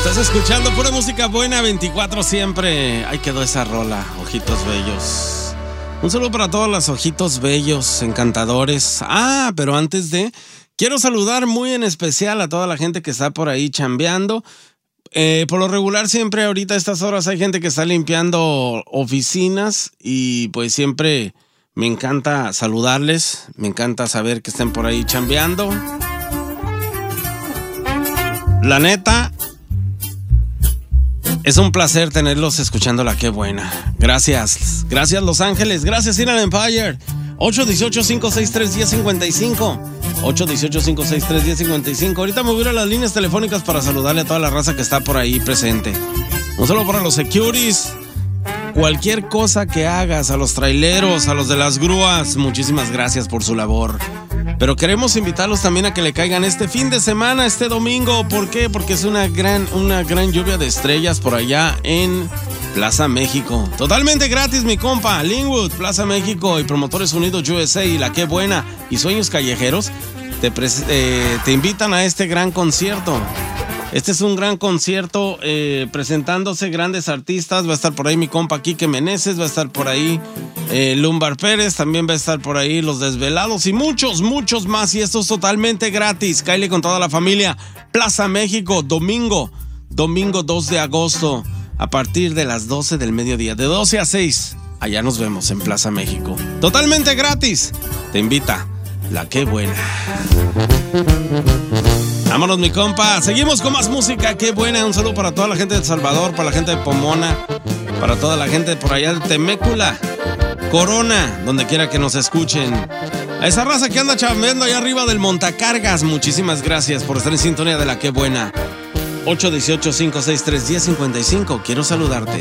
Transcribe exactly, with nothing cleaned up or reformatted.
Estás escuchando pura música buena, veinticuatro siempre. Ahí quedó esa rola, Ojitos Bellos. Un saludo para todos los ojitos bellos, encantadores. Ah, pero antes de... Quiero saludar muy en especial a toda la gente que está por ahí chambeando. Eh, por lo regular siempre ahorita a estas horas hay gente que está limpiando oficinas y pues siempre me encanta saludarles. Me encanta saber que estén por ahí chambeando. La neta... Es un placer tenerlos escuchando la Qué Buena. Gracias. Gracias, Los Ángeles. Gracias, Inland Empire. ocho uno ocho, cinco seis tres, uno cero cinco cinco. ocho uno ocho, cinco seis tres, uno cero cinco cinco. Ahorita me voy a ir a las líneas telefónicas para saludarle a toda la raza que está por ahí presente. Un saludo para los securities. Cualquier cosa que hagas, a los traileros, a los de las grúas, muchísimas gracias por su labor. Pero queremos invitarlos también a que le caigan este fin de semana, este domingo. ¿Por qué? Porque es una gran, una gran lluvia de estrellas por allá en Plaza México. Totalmente gratis, mi compa. Linwood, Plaza México y Promotores Unidos U S A y La Qué Buena y Sueños Callejeros te, pres- eh, te invitan a este gran concierto. Este es un gran concierto eh, presentándose grandes artistas. Va a estar por ahí mi compa Quique Meneses, va a estar por ahí eh, Lumbar Pérez, también va a estar por ahí Los Desvelados y muchos, muchos más. Y esto es totalmente gratis. Cáele con toda la familia. Plaza México, domingo, domingo dos de agosto, a partir de las doce del mediodía, de doce a seis. Allá nos vemos en Plaza México. Totalmente gratis. Te invita La Qué Buena. Vámonos, mi compa. Seguimos con más música. Qué buena. Un saludo para toda la gente de El Salvador, para la gente de Pomona, para toda la gente por allá de Temécula, Corona, donde quiera que nos escuchen. A esa raza que anda chambeando allá arriba del montacargas, muchísimas gracias por estar en sintonía de La Qué Buena. ocho uno ocho, cinco seis tres, uno cero cinco cinco. Quiero saludarte.